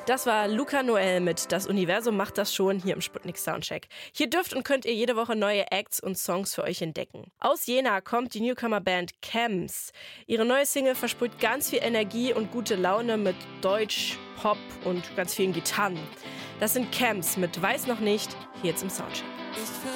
Das war Luca Noel mit Das Universum macht das schon hier im Sputnik Soundcheck. Hier dürft und könnt ihr jede Woche neue Acts und Songs für euch entdecken. Aus Jena kommt die Newcomer-Band Camps. Ihre neue Single versprüht ganz viel Energie und gute Laune mit Deutsch, Pop und ganz vielen Gitarren. Das sind Camps mit Weiß noch nicht, hier jetzt im Soundcheck. Ich